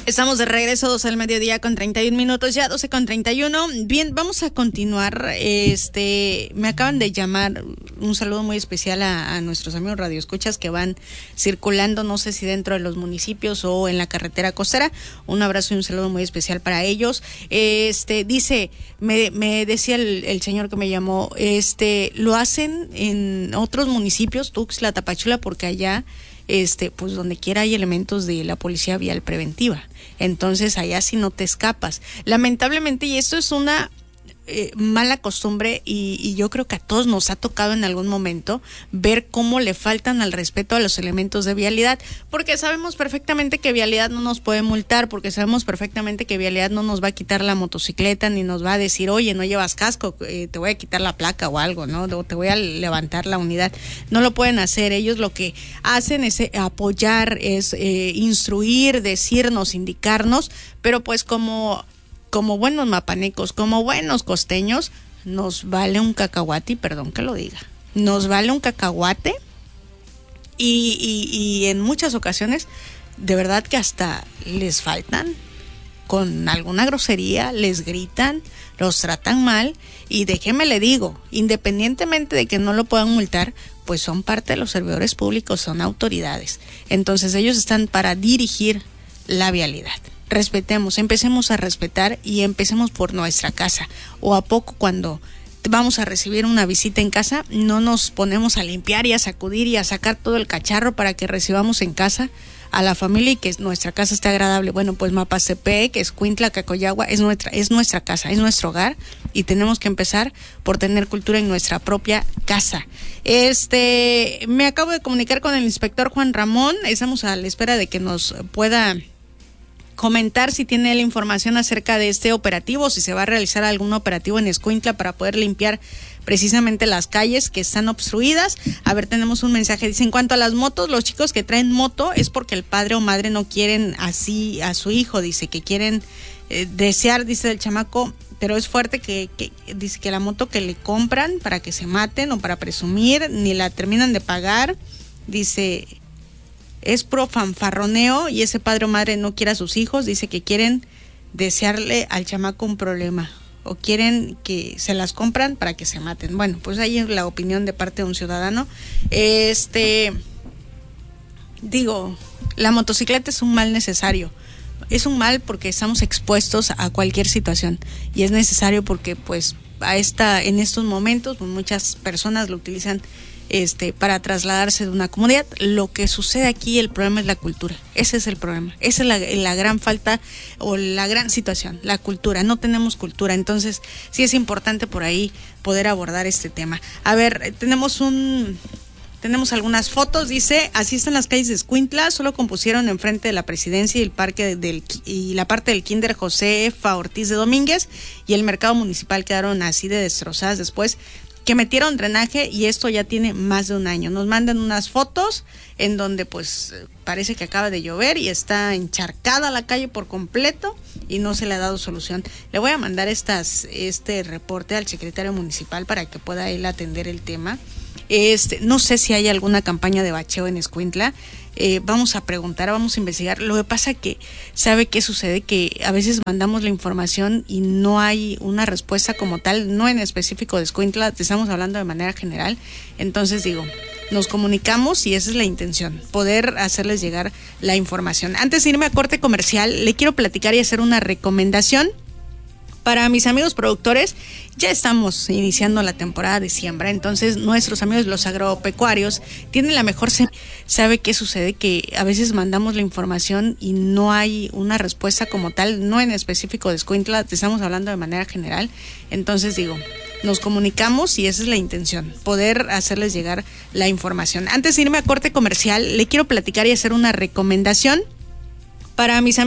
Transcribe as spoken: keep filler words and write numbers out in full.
Estamos de regreso, dos al mediodía con treinta y un minutos, ya doce con treinta y uno. Bien, vamos a continuar. Este, me acaban de llamar, un saludo muy especial a, a nuestros amigos radioescuchas que van circulando, no sé si dentro de los municipios o en la carretera costera. Un abrazo y un saludo muy especial para ellos. Este, dice, me, me decía el, el señor que me llamó, este, lo hacen en otros municipios, Tuxtla, Tapachula, porque allá, este, pues donde quiera hay elementos de la policía vial preventiva. Entonces allá sí no te escapas. Lamentablemente, y esto es una eh, mala costumbre, y, y yo creo que a todos nos ha tocado en algún momento ver cómo le faltan al respeto a los elementos de vialidad, porque sabemos perfectamente que vialidad no nos puede multar, porque sabemos perfectamente que vialidad no nos va a quitar la motocicleta, ni nos va a decir, oye, no llevas casco, eh, te voy a quitar la placa o algo, ¿no? O te voy a levantar la unidad. No lo pueden hacer. Ellos lo que hacen es eh, apoyar, es eh, instruir, decirnos, indicarnos, pero pues como como buenos mapanecos, como buenos costeños, nos vale un cacahuate, y perdón que lo diga, nos vale un cacahuate, y, y, y en muchas ocasiones, de verdad que hasta les faltan con alguna grosería, les gritan, los tratan mal, y déjeme le digo, independientemente de que no lo puedan multar, pues son parte de los servidores públicos, son autoridades. Entonces ellos están para dirigir la vialidad. Respetemos, empecemos a respetar y empecemos por nuestra casa. O a poco cuando vamos a recibir una visita en casa, no nos ponemos a limpiar y a sacudir y a sacar todo el cacharro para que recibamos en casa a la familia y que nuestra casa esté agradable. Bueno, pues Mapastepec, Escuintla, Cacoyagua, es nuestra, es nuestra casa, es nuestro hogar, y tenemos que empezar por tener cultura en nuestra propia casa. Este, me acabo de comunicar con el inspector Juan Ramón, estamos a la espera de que nos pueda comentar si tiene la información acerca de este operativo, si se va a realizar algún operativo en Escuintla para poder limpiar precisamente las calles que están obstruidas. A ver, tenemos un mensaje, dice, en cuanto a las motos, los chicos que traen moto es porque el padre o madre no quieren así a su hijo, dice que quieren eh, desear, dice el chamaco, pero es fuerte que, que dice que la moto que le compran para que se maten o para presumir, ni la terminan de pagar, dice, es pro fanfarroneo, y ese padre o madre no quiere a sus hijos, dice que quieren desearle al chamaco un problema, o quieren que se las compran para que se maten. Bueno, pues ahí es la opinión de parte de un ciudadano. Este, digo, la motocicleta es un mal necesario. Es un mal porque estamos expuestos a cualquier situación, y es necesario porque pues a esta en estos momentos pues, muchas personas lo utilizan este para trasladarse de una comunidad. Lo que sucede aquí, el problema es la cultura. Ese es el problema. Esa es la, la gran falta o la gran situación, la cultura. No tenemos cultura, entonces sí es importante por ahí poder abordar este tema. A ver, tenemos un Tenemos algunas fotos, dice, así están las calles de Escuintla, solo compusieron enfrente de la Presidencia y el parque del y la parte del Kinder José F. Ortiz de Domínguez y el mercado municipal quedaron así de destrozadas después que metieron drenaje, y esto ya tiene más de un año. Nos mandan unas fotos en donde pues parece que acaba de llover y está encharcada la calle por completo y no se le ha dado solución. Le voy a mandar estas este reporte al secretario municipal para que pueda él atender el tema. Este, no sé si hay alguna campaña de bacheo en Escuintla. Eh, vamos a preguntar, vamos a investigar. Lo que pasa que, ¿sabe qué sucede? Que a veces mandamos la información y no hay una respuesta como tal, no en específico de Escuintla, te estamos hablando de manera general. Entonces digo, nos comunicamos y esa es la intención, poder hacerles llegar la información. Antes de irme a corte comercial, le quiero platicar y hacer una recomendación. Para mis amigos productores, ya estamos iniciando la temporada de siembra, entonces nuestros amigos los agropecuarios tienen la mejor semilla. ¿Sabe qué sucede? Que a veces mandamos la información y no hay una respuesta como tal, no en específico de Escuintla, te estamos hablando de manera general. Entonces digo, nos comunicamos y esa es la intención, poder hacerles llegar la información. Antes de irme a corte comercial, le quiero platicar y hacer una recomendación para mis amigos.